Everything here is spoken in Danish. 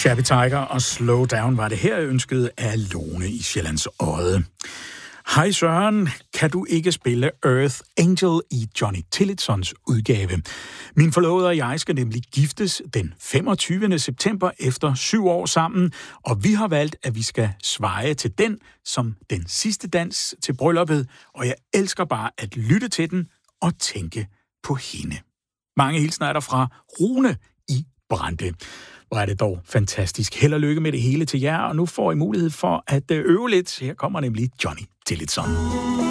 Shabby Tiger og Slow Down var det her ønsket af Lone i Sjællands Odde. Hej Søren, kan du ikke spille Earth Angel i Johnny Tillitsons udgave? Min forlovede og jeg skal nemlig giftes den 25. september efter 7 år sammen, og vi har valgt, at vi skal sveje til den som den sidste dans til brylluppet, og jeg elsker bare at lytte til den og tænke på hende. Mange hilsner er der fra Rune i Brande. Hvor er det dog fantastisk. Held og lykke med det hele til jer, og nu får I mulighed for at øve lidt. Her kommer nemlig Johnny Tillitson.